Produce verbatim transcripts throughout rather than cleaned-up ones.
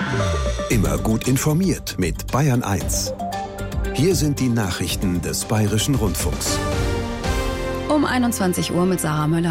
Immer gut informiert mit Bayern eins. Hier sind die Nachrichten des Bayerischen Rundfunks. Um einundzwanzig Uhr mit Sarah Müller.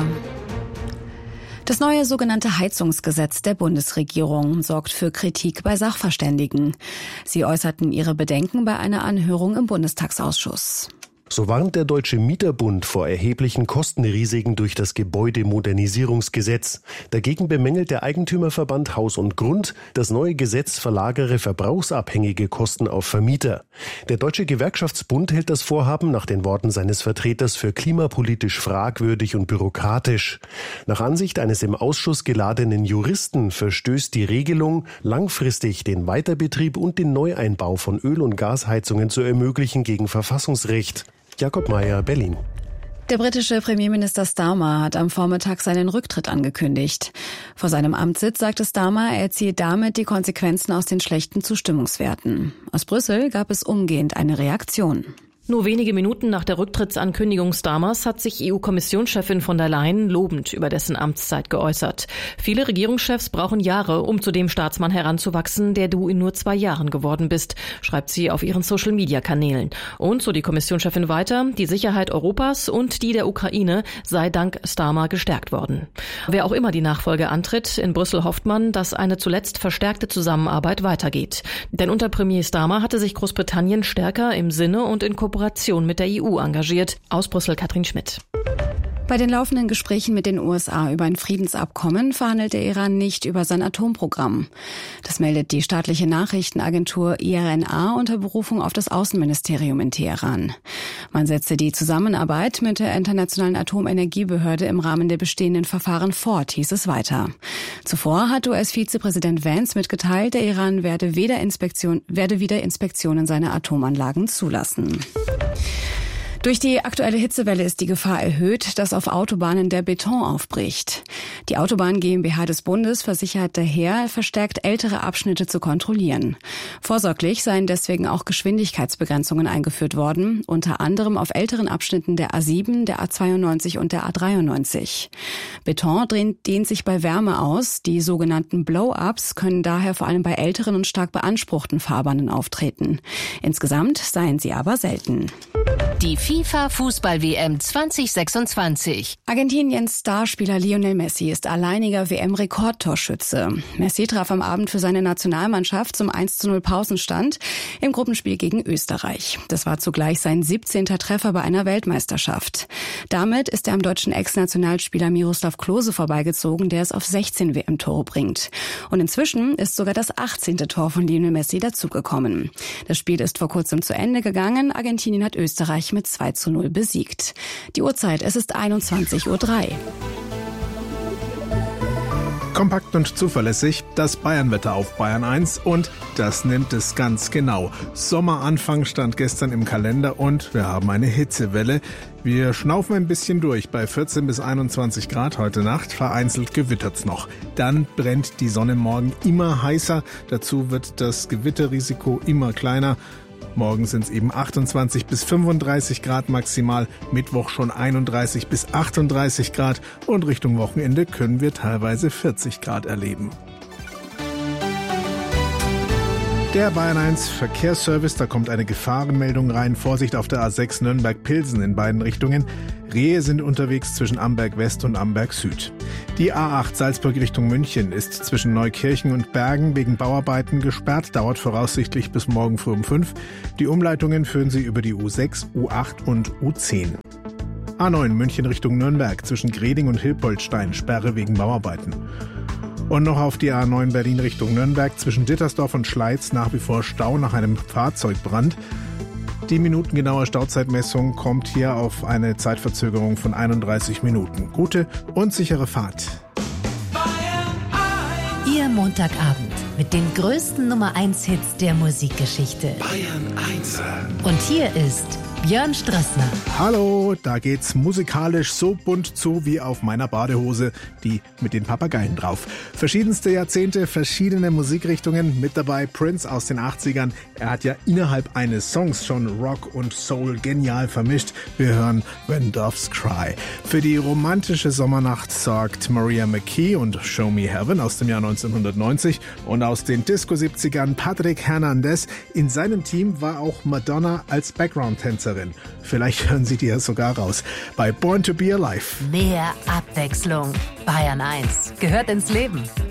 Das neue sogenannte Heizungsgesetz der Bundesregierung sorgt für Kritik bei Sachverständigen. Sie äußerten ihre Bedenken bei einer Anhörung im Bundestagsausschuss. So warnt der Deutsche Mieterbund vor erheblichen Kostenrisiken durch das Gebäudemodernisierungsgesetz. Dagegen bemängelt der Eigentümerverband Haus und Grund, das neue Gesetz verlagere verbrauchsabhängige Kosten auf Vermieter. Der Deutsche Gewerkschaftsbund hält das Vorhaben nach den Worten seines Vertreters für klimapolitisch fragwürdig und bürokratisch. Nach Ansicht eines im Ausschuss geladenen Juristen verstößt die Regelung, langfristig den Weiterbetrieb und den Neueinbau von Öl- und Gasheizungen zu ermöglichen, gegen Verfassungsrecht. Jakob Mayer, Berlin. Der britische Premierminister Starmer hat am Vormittag seinen Rücktritt angekündigt. Vor seinem Amtssitz sagte Starmer, er ziehe damit die Konsequenzen aus den schlechten Zustimmungswerten. Aus Brüssel gab es umgehend eine Reaktion. Nur wenige Minuten nach der Rücktrittsankündigung Starmers hat sich E U-Kommissionschefin von der Leyen lobend über dessen Amtszeit geäußert. Viele Regierungschefs brauchen Jahre, um zu dem Staatsmann heranzuwachsen, der du in nur zwei Jahren geworden bist, schreibt sie auf ihren Social-Media-Kanälen. Und, so die Kommissionschefin weiter, die Sicherheit Europas und die der Ukraine sei dank Starmer gestärkt worden. Wer auch immer die Nachfolge antritt, in Brüssel hofft man, dass eine zuletzt verstärkte Zusammenarbeit weitergeht. Denn unter Premier Starmer hatte sich Großbritannien stärker im Sinne und in Kooperation mit der E U engagiert. Aus Brüssel Katrin Schmidt. Bei den laufenden Gesprächen mit den U S A über ein Friedensabkommen verhandelt der Iran nicht über sein Atomprogramm. Das meldet die staatliche Nachrichtenagentur I R N A unter Berufung auf das Außenministerium in Teheran. Man setze die Zusammenarbeit mit der Internationalen Atomenergiebehörde im Rahmen der bestehenden Verfahren fort, hieß es weiter. Zuvor hat U S-Vizepräsident Vance mitgeteilt, der Iran werde, weder Inspektion, werde wieder Inspektionen seiner Atomanlagen zulassen. Durch die aktuelle Hitzewelle ist die Gefahr erhöht, dass auf Autobahnen der Beton aufbricht. Die Autobahn GmbH des Bundes versichert daher, verstärkt ältere Abschnitte zu kontrollieren. Vorsorglich seien deswegen auch Geschwindigkeitsbegrenzungen eingeführt worden, unter anderem auf älteren Abschnitten der A sieben, der A zweiundneunzig und der A dreiundneunzig. Beton dehnt sich bei Wärme aus. Die sogenannten Blow-ups können daher vor allem bei älteren und stark beanspruchten Fahrbahnen auftreten. Insgesamt seien sie aber selten. Die FIFA-Fußball-W M zwanzig sechsundzwanzig. Argentiniens Starspieler Lionel Messi ist alleiniger W M-Rekordtorschütze. Messi traf am Abend für seine Nationalmannschaft zum eins zu null Pausenstand im Gruppenspiel gegen Österreich. Das war zugleich sein siebzehnter Treffer bei einer Weltmeisterschaft. Damit ist er am deutschen Ex-Nationalspieler Miroslav Klose vorbeigezogen, der es auf sechzehn W M-Tore bringt. Und inzwischen ist sogar das achtzehnte Tor von Lionel Messi dazugekommen. Das Spiel ist vor kurzem zu Ende gegangen. Argentinien hat Österreich mit zwei zu null besiegt. Die Uhrzeit, es ist einundzwanzig Uhr drei. Kompakt und zuverlässig, das Bayernwetter auf Bayern eins und das nimmt es ganz genau. Sommeranfang stand gestern im Kalender und wir haben eine Hitzewelle. Wir schnaufen ein bisschen durch bei vierzehn bis einundzwanzig Grad heute Nacht. Vereinzelt gewittert's noch. Dann brennt die Sonne morgen immer heißer. Dazu wird das Gewitterrisiko immer kleiner. Morgen sind es eben achtundzwanzig bis fünfunddreißig Grad maximal, Mittwoch schon einunddreißig bis achtunddreißig Grad und Richtung Wochenende können wir teilweise vierzig Grad erleben. Der Bayern eins Verkehrsservice, da kommt eine Gefahrenmeldung rein. Vorsicht auf der A sechs Nürnberg-Pilsen in beiden Richtungen. Rehe sind unterwegs zwischen Amberg West und Amberg Süd. Die A acht Salzburg Richtung München ist zwischen Neukirchen und Bergen wegen Bauarbeiten gesperrt, dauert voraussichtlich bis morgen früh um fünf. Die Umleitungen führen sie über die U sechs, U acht und U zehn. A neun München Richtung Nürnberg zwischen Greding und Hilpoltstein, Sperre wegen Bauarbeiten. Und noch auf die A neun Berlin Richtung Nürnberg zwischen Dittersdorf und Schleiz nach wie vor Stau nach einem Fahrzeugbrand. Die minutengenaue Stauzeitmessung kommt hier auf eine Zeitverzögerung von einunddreißig Minuten. Gute und sichere Fahrt. Ihr Montagabend mit den größten Nummer eins Hits der Musikgeschichte. Bayern eins. Und hier ist Björn Strassner. Hallo, da geht's musikalisch so bunt zu wie auf meiner Badehose, die mit den Papageien drauf. Verschiedenste Jahrzehnte, verschiedene Musikrichtungen, mit dabei Prince aus den achtzigern. Er hat ja innerhalb eines Songs schon Rock und Soul genial vermischt. Wir hören When Doves Cry. Für die romantische Sommernacht sorgt Maria McKee und Show Me Heaven aus dem Jahr neunzehnhundertneunzig und aus den Disco-siebzigern Patrick Hernandez. In seinem Team war auch Madonna als Background-Tänzerin. Vielleicht hören Sie die ja sogar raus. Bei Born to be Alive. Mehr Abwechslung. Bayern eins gehört ins Leben.